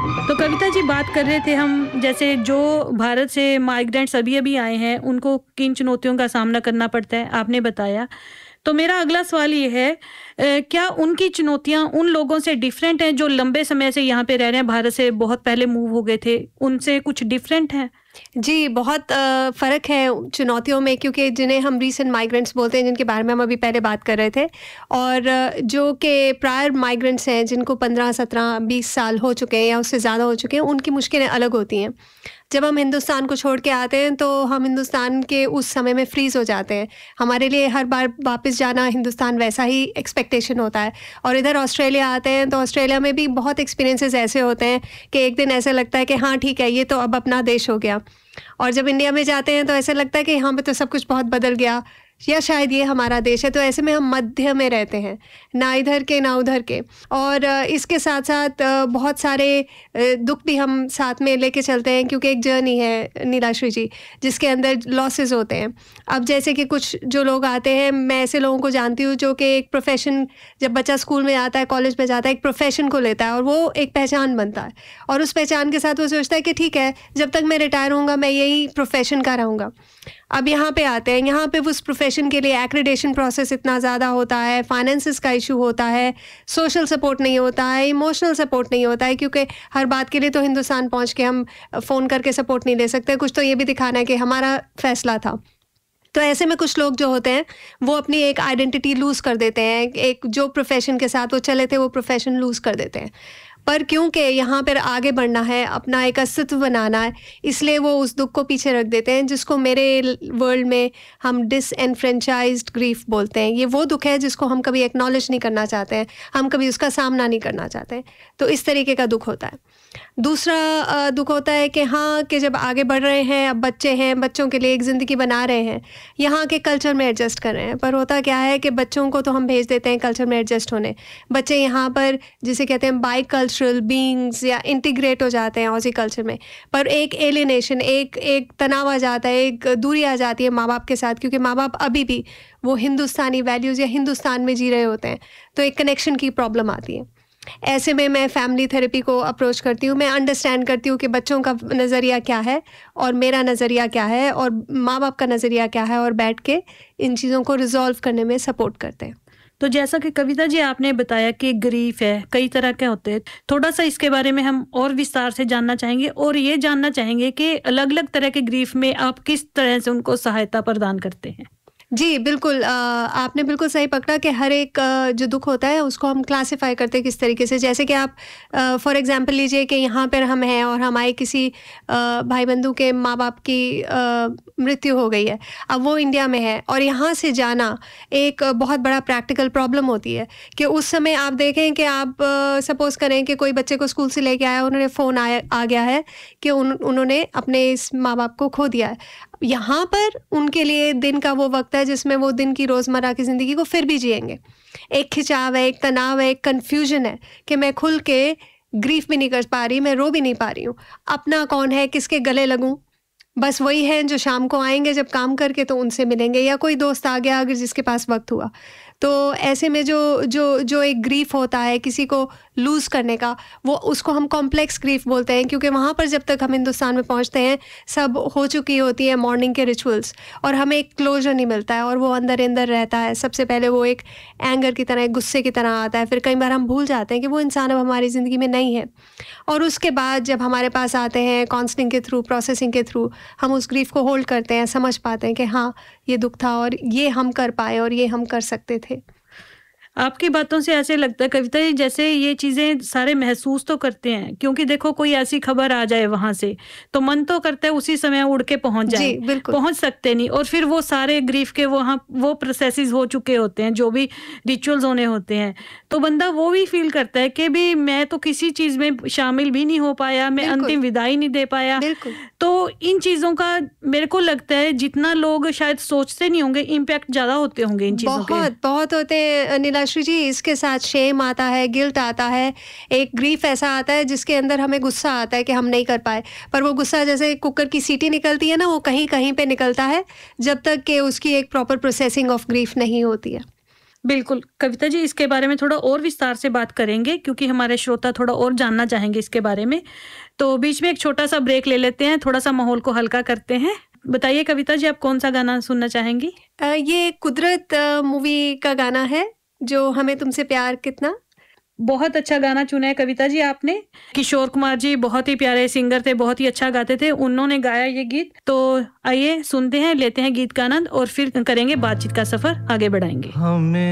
तो कविता जी, बात कर रहे थे हम जैसे जो भारत से माइग्रेंट्स अभी-अभी आए हैं, उनको किन चुनौतियों का सामना करना पड़ता है, आपने बताया। तो मेरा अगला सवाल ये है, क्या उनकी चुनौतियाँ उन लोगों से डिफरेंट हैं जो लंबे समय से यहाँ पे रह रहे हैं, भारत से बहुत पहले मूव हो गए थे, उनसे कुछ डिफरेंट हैं? जी, बहुत फ़र्क है चुनौतियों में, क्योंकि जिन्हें हम रीसेंट माइग्रेंट्स बोलते हैं, जिनके बारे में हम अभी पहले बात कर रहे थे, और जो कि प्रायर माइग्रेंट्स हैं, जिनको 15, 17, 20 साल हो चुके हैं या उससे ज़्यादा हो चुके हैं, उनकी मुश्किलें अलग होती हैं। जब हम हिंदुस्तान को छोड़ के आते हैं, तो हम हिंदुस्तान के उस समय में फ्रीज़ हो जाते हैं। हमारे लिए हर बार वापस जाना हिंदुस्तान वैसा ही एक्सपेक्टेशन होता है, और इधर ऑस्ट्रेलिया आते हैं, तो ऑस्ट्रेलिया में भी बहुत एक्सपीरियंसेस ऐसे होते हैं कि एक दिन ऐसा लगता है कि हाँ, ठीक है, ये तो अब अपना देश हो गया। और जब इंडिया में जाते हैं, तो ऐसा लगता है कि यहाँ पे तो सब कुछ बहुत बदल गया, या शायद ये हमारा देश है। तो ऐसे में हम मध्य में रहते हैं, ना इधर के ना उधर के। और इसके साथ-साथ बहुत सारे दुःख भी हम साथ में लेके चलते हैं, क्योंकि एक जर्नी है नीलाश्री जी, जिसके अंदर लॉसेस होते हैं। अब जैसे कि कुछ जो लोग आते हैं, मैं ऐसे लोगों को जानती हूँ जो कि एक प्रोफ़ेशन, जब बच्चा स्कूल में आता है, कॉलेज में जाता है, एक प्रोफ़ेशन को लेता है और वो एक पहचान बनता है, और उस पहचान के साथ वो सोचता है कि ठीक है, जब तक मैं रिटायर होऊँगा, मैं यही प्रोफ़ेशन का रहूँगा। अब यहाँ पे आते हैं, यहाँ पे उस प्रोफ़ेशन के लिए एक्रीडेशन प्रोसेस इतना ज़्यादा होता है, फाइनेंसेस का इशू होता है, सोशल सपोर्ट नहीं होता है, इमोशनल सपोर्ट नहीं होता है, क्योंकि हर बात के लिए तो हिंदुस्तान पहुँच के हम फ़ोन करके सपोर्ट नहीं ले सकते, कुछ तो ये भी दिखाना है कि हमारा फ़ैसला था। तो ऐसे में कुछ लोग जो होते हैं, वो अपनी एक आइडेंटिटी लूज़ कर देते हैं, एक जो प्रोफ़ेशन के साथ वो चले थे, वो प्रोफ़ेशन लूज़ कर देते हैं। पर क्योंकि यहाँ पर आगे बढ़ना है, अपना एक अस्तित्व बनाना है, इसलिए वो उस दुःख को पीछे रख देते हैं, जिसको मेरे वर्ल्ड में हम डिसएनफ्रेंचाइज्ड ग्रीफ बोलते हैं। ये वो दुःख है जिसको हम कभी एक्नॉलेज नहीं करना चाहते हैं, हम कभी उसका सामना नहीं करना चाहते हैं। तो इस तरीके का दुःख होता है। दूसरा दुःख होता है कि हाँ, कि जब आगे बढ़ रहे हैं, अब बच्चे हैं, बच्चों के लिए एक ज़िंदगी बना रहे हैं, यहाँ के कल्चर में एडजस्ट कर रहे हैं। पर होता क्या है कि बच्चों को तो हम भेज देते हैं कल्चर में एडजस्ट होने। बच्चे यहाँ पर जिसे कहते हैं बाई कल्चरल बीइंग्स या इंटीग्रेट हो जाते हैं ऑज़ी कल्चर में। पर एक एलिनेशन, एक तनाव आ जाता है, एक दूरी आ जाती है माँ-बाप के साथ, क्योंकि माँ-बाप अभी भी वो हिंदुस्तानी वैल्यूज़ या हिंदुस्तान में जी रहे होते हैं। तो एक कनेक्शन की प्रॉब्लम आती है। ऐसे में मैं फैमिली थेरेपी को अप्रोच करती हूँ। मैं अंडरस्टैंड करती हूँ कि बच्चों का नज़रिया क्या है और मेरा नज़रिया क्या है और माँ-बाप का नज़रिया क्या है, और बैठ के इन चीज़ों को रिज़ॉल्व करने में सपोर्ट करते हैं। तो जैसा कि कविता जी आपने बताया कि ग्रीफ है, कई तरह के होते हैं। थोड़ा-सा इसके बारे में हम और विस्तार से जानना चाहेंगे, और ये जानना चाहेंगे कि अलग-अलग तरह के ग्रीफ में आप किस तरह से उनको सहायता प्रदान करते हैं? जी, बिल्कुल, आपने बिल्कुल सही पकड़ा कि हर एक जो दुःख होता है उसको हम क्लासिफ़ाई करते हैं किस तरीके से। जैसे कि आप फ़ॉर एग्ज़ाम्पल लीजिए कि यहाँ पर हम हैं और हमारे किसी भाई-बंधु के माँ-बाप की मृत्यु हो गई है। अब वो इंडिया में है और यहाँ से जाना एक बहुत बड़ा प्रैक्टिकल प्रॉब्लम होती है, कि उस समय आप देखें कि आप सपोज़ करें कि कोई बच्चे को स्कूल से लेके आया, उन्होंने फ़ोन आ गया है कि उन्होंने अपने इस माँ-बाप को खो दिया है। यहाँ पर उनके लिए दिन का वो वक़्त है जिसमें वो दिन की रोज़मर्रा की ज़िंदगी को फिर भी जिएँगे। एक खिंचाव है, एक तनाव है, एक कन्फ्यूज़न है कि मैं खुल के ग्रीफ़ भी नहीं कर पा रही, मैं रो भी नहीं पा रही हूँ। अपना कौन है, किसके गले लगूँ? बस वही हैं जो शाम को आएँगे जब काम करके, तो उनसे मिलेंगे, या कोई दोस्त आ गया अगर जिसके पास वक़्त हुआ। तो ऐसे में जो एक ग्रीफ़ होता है किसी को लूज़ करने का, वो उसको हम कॉम्प्लेक्स ग्रीफ़ बोलते हैं, क्योंकि वहाँ पर जब तक हम हिंदुस्तान में पहुँचते हैं, सब हो चुकी होती है मॉर्निंग के रिचुअल्स, और हमें एक क्लोज़र नहीं मिलता है, और वो अंदर-अंदर रहता है। सबसे पहले वो एक एंगर की तरह, एक गुस्से की तरह आता है, फिर कई बार हम भूल जाते हैं कि वो इंसान अब हमारी ज़िंदगी में नहीं है। और उसके बाद जब हमारे पास आते हैं काउंसलिंग के थ्रू, प्रोसेसिंग के थ्रू, हम उस ग्रीफ़ को होल्ड करते हैं, समझ पाते हैं कि हाँ, ये दुःख था और ये हम कर पाए और ये हम कर सकते थे। आपकी बातों से ऐसे लगता है कविता जी, जैसे ये चीज़ें सारे महसूस तो करते हैं, क्योंकि देखो कोई ऐसी खबर आ जाए वहाँ से, तो मन तो करता है उसी समय उड़ के पहुँच जी, जाएँ, बिल्कुल। पहुँच सकते नहीं, और फिर वो सारे ग्रीफ़ के वहाँ वो प्रोसेसेस हो चुके होते हैं, जो भी रिचुअल्स होने होते हैं। तो बंदा वो भी फ़ील करता है कि भी मैं तो किसी चीज़ में शामिल भी नहीं हो पाया, मैं बिल्कुल, अंतिम विदाई नहीं दे पाया। बिल्कुल। तो इन चीज़ों का मेरे को लगता है जितना लोग शायद सोचते नहीं होंगे, इम्पैक्ट ज़्यादा होते होंगे इन चीज़ों के। बहुत होते हैं नीलाश्री जी। इसके साथ शेम आता है, गिल्ट आता है, एक ग्रीफ ऐसा आता है जिसके अंदर हमें गुस्सा आता है कि हम नहीं कर पाए। पर वो गुस्सा जैसे कुकर की सीटी निकलती है ना, वो कहीं-कहीं पे निकलता है, जब तक कि उसकी एक प्रॉपर प्रोसेसिंग ऑफ ग्रीफ नहीं होती है। बिल्कुल, कविता जी इसके बारे में थोड़ा और विस्तार से बात करेंगे क्योंकि हमारे श्रोता थोड़ा और जानना चाहेंगे इसके बारे में। तो बीच में एक छोटा-सा ब्रेक ले लेते हैं, थोड़ा-सा माहौल को हल्का करते हैं। बताइए कविता जी आप कौन-सा गाना सुनना चाहेंगी? ये कुदरत मूवी का गाना है, जो हमें तुमसे प्यार कितना। बहुत अच्छा गाना चुना है कविता जी आपने। किशोर कुमार जी बहुत ही प्यारे सिंगर थे, बहुत ही अच्छा गाते थे, उन्होंने गाया ये गीत। तो आइए सुनते हैं, लेते हैं गीत का आनंद और फिर करेंगे बातचीत का सफर आगे बढ़ाएंगे।